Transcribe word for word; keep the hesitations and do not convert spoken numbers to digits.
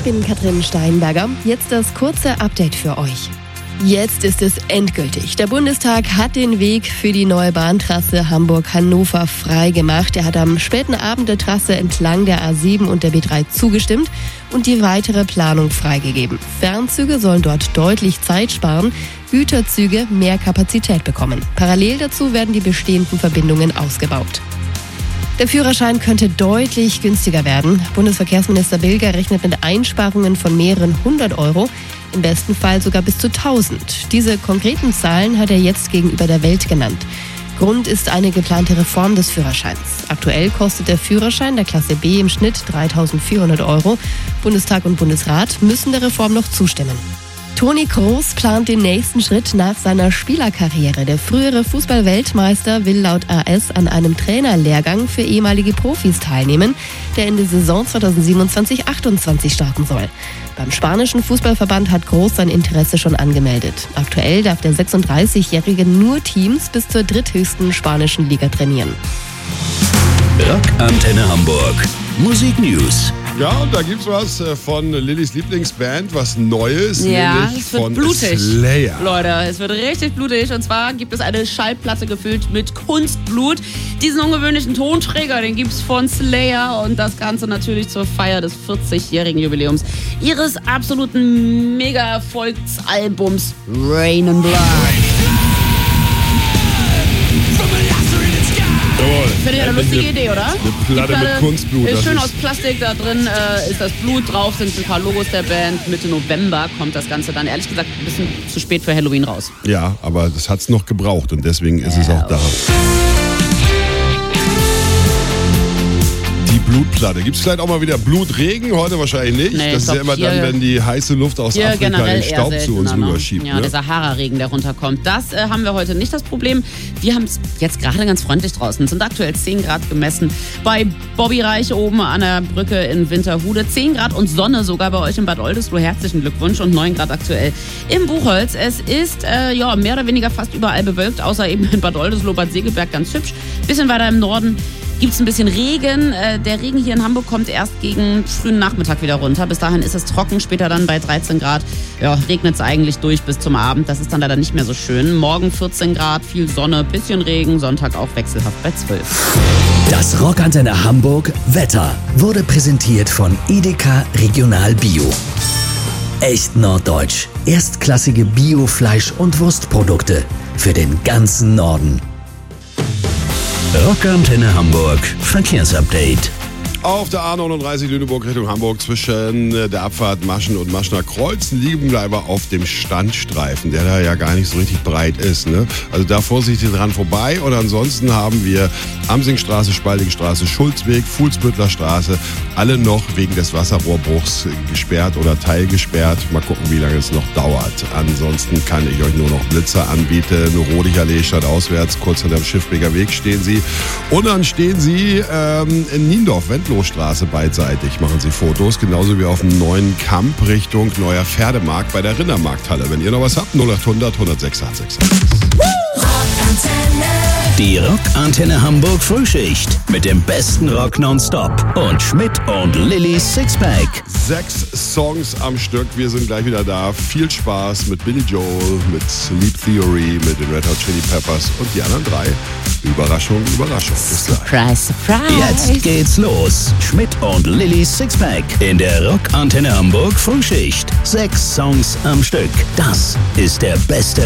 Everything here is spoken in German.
bin Katrin Steinberger. Jetzt das kurze Update für euch. Jetzt ist es endgültig. Der Bundestag hat den Weg für die neue Bahntrasse Hamburg-Hannover freigemacht. Er hat am späten Abend der Trasse entlang der A sieben und der B drei zugestimmt und die weitere Planung freigegeben. Fernzüge sollen dort deutlich Zeit sparen, Güterzüge mehr Kapazität bekommen. Parallel dazu werden die bestehenden Verbindungen ausgebaut. Der Führerschein könnte deutlich günstiger werden. Bundesverkehrsminister Bilger rechnet mit Einsparungen von mehreren hundert Euro, im besten Fall sogar bis zu tausend. Diese konkreten Zahlen hat er jetzt gegenüber der Welt genannt. Grund ist eine geplante Reform des Führerscheins. Aktuell kostet der Führerschein der Klasse B im Schnitt dreitausendvierhundert Euro. Bundestag und Bundesrat müssen der Reform noch zustimmen. Toni Kroos plant den nächsten Schritt nach seiner Spielerkarriere. Der frühere Fußball-Weltmeister will laut A S an einem Trainerlehrgang für ehemalige Profis teilnehmen, der in der Saison zweitausendsiebenundzwanzig achtundzwanzig starten soll. Beim spanischen Fußballverband hat Kroos sein Interesse schon angemeldet. Aktuell darf der sechsunddreißigjährige nur Teams bis zur dritthöchsten spanischen Liga trainieren. Rockantenne Hamburg. Musik News. Ja, und da gibt's was von Lillys Lieblingsband, was Neues, ja, nämlich es wird von blutig. Slayer. Leute, es wird richtig blutig. Und zwar gibt es eine Schallplatte gefüllt mit Kunstblut. Diesen ungewöhnlichen Tonträger, den gibt's von Slayer. Und das Ganze natürlich zur Feier des vierzigjährigen Jubiläums ihres absoluten Mega-Erfolgsalbums Rain and Blood. Finde ich eine lustige Idee, oder? Eine Platte, Platte mit Kunstblut. Ist schön ist aus Plastik, da drin äh, ist das Blut drauf, sind ein paar Logos der Band. Mitte November kommt das Ganze dann, ehrlich gesagt, ein bisschen zu spät für Halloween raus. Ja, aber das hat's noch gebraucht und deswegen ist ja. es auch da. Die Blutplatte. Gibt es vielleicht auch mal wieder Blutregen? Heute wahrscheinlich nicht. Nee, das ist ja immer dann, wenn die heiße Luft aus Afrika den Staub zu uns rüberschiebt. Ja, ne? der Sahara-Regen, der runterkommt. Das äh, haben wir heute nicht das Problem. Wir haben es jetzt gerade ganz freundlich draußen. Es sind aktuell zehn Grad gemessen. Bei Bobby Reich oben an der Brücke in Winterhude. zehn Grad und Sonne sogar bei euch in Bad Oldesloe. Herzlichen Glückwunsch. Und neun Grad aktuell im Buchholz. Es ist äh, ja, mehr oder weniger fast überall bewölkt, außer eben in Bad Oldesloe, Bad Segeberg ganz hübsch. Bisschen weiter im Norden gibt es ein bisschen Regen. Der Regen hier in Hamburg kommt erst gegen frühen Nachmittag wieder runter. Bis dahin ist es trocken, später dann bei dreizehn Grad. Ja, regnet es eigentlich durch bis zum Abend. Das ist dann leider nicht mehr so schön. Morgen vierzehn Grad, viel Sonne, bisschen Regen. Sonntag auch wechselhaft bei zwölf. Das Rockantenne Hamburg Wetter wurde präsentiert von Edeka Regional Bio. Echt norddeutsch. Erstklassige Bio-Fleisch- und Wurstprodukte für den ganzen Norden. Rockantenne Hamburg Verkehrsupdate. Auf der A neununddreißig Lüneburg Richtung Hamburg zwischen der Abfahrt Maschen und Maschner Kreuz liegen bleiber auf dem Standstreifen, der da ja gar nicht so richtig breit ist. Ne? Also da vorsichtig dran vorbei. Und ansonsten haben wir Amsingstraße, Spaldingstraße, Schulzweg, Fuhlsbüttler Straße, alle noch wegen des Wasserrohrbruchs gesperrt oder teilgesperrt. Mal gucken, wie lange es noch dauert. Ansonsten kann ich euch nur noch Blitzer anbieten. Rodicherlee statt auswärts, kurz hinterm Schiffbeker Weg stehen sie. Und dann stehen sie ähm, in Niendorf, Wendlow Straße beidseitig machen sie Fotos, genauso wie auf dem neuen Kamp Richtung Neuer Pferdemarkt bei der Rindermarkthalle. Wenn ihr noch was habt, null acht hundert, hundertsechs, achthundertsechs. Die Rockantenne Hamburg Frühschicht mit dem besten Rock nonstop und Schmidt und Lillys Sixpack. Sechs Songs am Stück, wir sind gleich wieder da. Viel Spaß mit Billy Joel, mit Sleep Theory, mit den Red Hot Chili Peppers und die anderen drei. Überraschung, Überraschung. Bis gleich. Surprise, surprise. Jetzt geht's los. Schmidt und Lillys Sixpack in der Rockantenne Hamburg Frühschicht. Sechs Songs am Stück. Das ist der beste